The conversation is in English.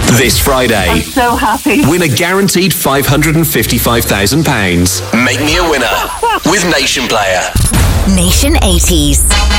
This Friday, I'm so happy. win a guaranteed £555,000. Make me a winner with Nation Player. Nation 80s.